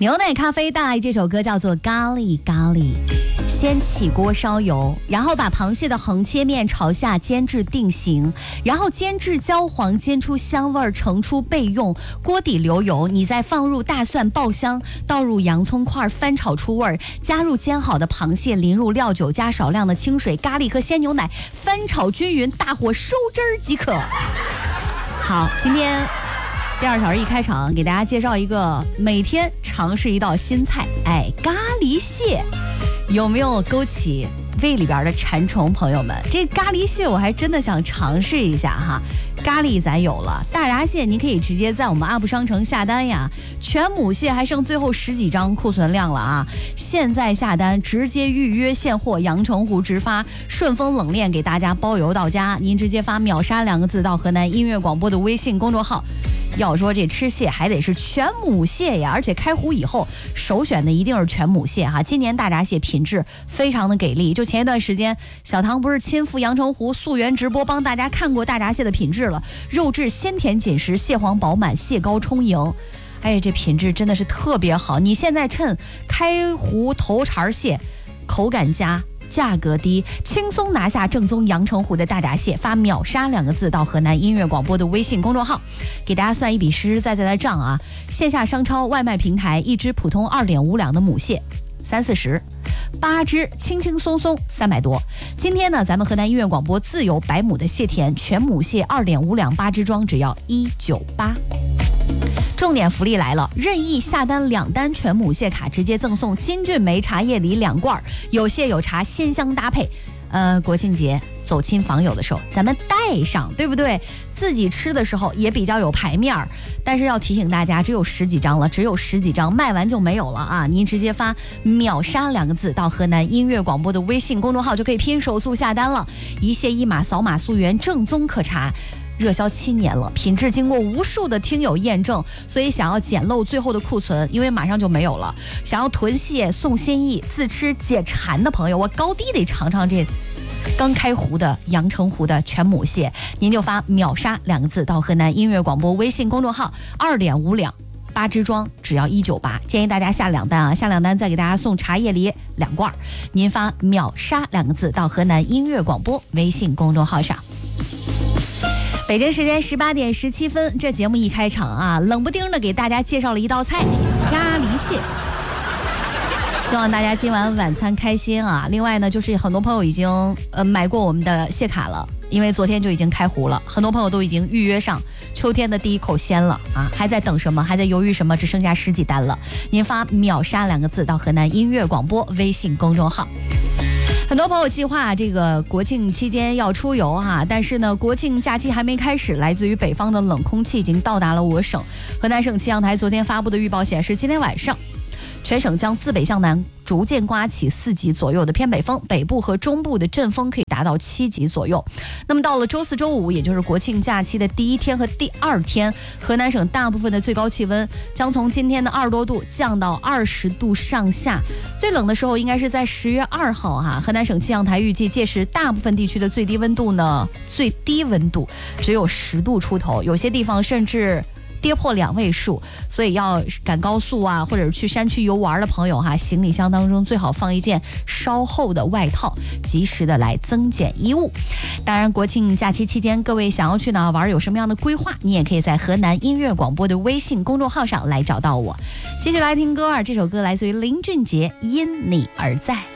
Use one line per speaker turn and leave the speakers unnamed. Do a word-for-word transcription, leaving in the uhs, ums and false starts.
牛奶咖啡带来这首歌叫做咖喱咖喱。先起锅烧油，然后把螃蟹的横切面朝下煎至定型，然后煎至焦黄，煎出香味儿，盛出备用。锅底留油，你再放入大蒜爆香，倒入洋葱块翻炒出味儿，加入煎好的螃蟹，淋入料酒，加少量的清水、咖喱和鲜牛奶，翻炒均匀，大火收汁儿即可。好，今天第二小时一开场，给大家介绍一个每天尝试一道新菜，哎，咖喱蟹。有没有勾起胃里边的馋虫？朋友们，这咖喱蟹我还真的想尝试一下哈。咖喱咱有了，大闸蟹您可以直接在我们阿布商城下单呀。全母蟹还剩最后十几张库存量了啊！现在下单直接预约现货，阳澄湖直发，顺丰冷链给大家包邮到家。您直接发秒杀两个字到河南音乐广播的微信公众号。要说这吃蟹还得是全母蟹呀，而且开湖以后首选的一定是全母蟹哈。今年大闸蟹品质非常的给力，就前一段时间小唐不是亲赴阳澄湖溯源直播帮大家看过大闸蟹的品质了，肉质鲜甜紧实，蟹黄饱满，蟹膏充盈。哎，这品质真的是特别好。你现在趁开湖头茬蟹，口感佳，价格低，轻松拿下正宗阳澄湖的大闸蟹，发秒杀两个字到河南音乐广播的微信公众号，给大家算一笔实实在在的账啊！线下商超外卖平台，一只普通二点五两的母蟹三四十，八只轻轻松松三百多。今天呢，咱们河南音乐广播自有百亩的蟹田，全母蟹二点五两八只装，只要一九八。重点福利来了，任意下单两单全母蟹卡，直接赠送金骏眉茶叶梨两罐，有蟹有茶，鲜香搭配。呃，国庆节走亲访友的时候，咱们带上，对不对？自己吃的时候也比较有排面儿。但是要提醒大家，只有十几张了，只有十几张，卖完就没有了啊！您直接发秒杀两个字到河南音乐广播的微信公众号，就可以拼手速下单了。一蟹一码，扫码溯源，正宗可查。热销七年了，品质经过无数的听友验证，所以想要捡漏最后的库存，因为马上就没有了。想要囤蟹送心意，自吃解馋的朋友，我高低得尝尝这刚开湖的阳澄湖的全母蟹，您就发秒杀两个字到河南音乐广播微信公众号，二点五两八支装，只要一九八。建议大家下两单啊，下两单再给大家送茶叶梨两罐。您发秒杀两个字到河南音乐广播微信公众号上。北京时间十八点十七分，这节目一开场啊，冷不丁的给大家介绍了一道菜咖喱蟹。希望大家今晚晚餐开心啊！另外呢，就是很多朋友已经呃买过我们的蟹卡了，因为昨天就已经开湖了，很多朋友都已经预约上秋天的第一口鲜了啊！还在等什么？还在犹豫什么？只剩下十几单了，您发秒杀两个字到河南音乐广播微信公众号。很多朋友计划这个国庆期间要出游哈，但是呢，国庆假期还没开始，来自于北方的冷空气已经到达了我省。河南省气象台昨天发布的预报显示，今天晚上全省将自北向南逐渐刮起四级左右的偏北风，北部和中部的阵风可以达到七级左右。那么到了周四周五，也就是国庆假期的第一天和第二天，河南省大部分的最高气温将从今天的二十多度降到二十度上下。最冷的时候应该是在十月二号哈、啊。河南省气象台预计届时大部分地区的最低温度呢，最低温度只有十度出头，有些地方甚至跌破两位数，所以要赶高速啊，或者是去山区游玩的朋友哈，行李箱当中最好放一件稍厚的外套，及时的来增减衣物。当然，国庆假期期间，各位想要去哪玩，有什么样的规划，你也可以在河南音乐广播的微信公众号上来找到我。继续来听歌啊，这首歌来自于林俊杰，《因你而在》。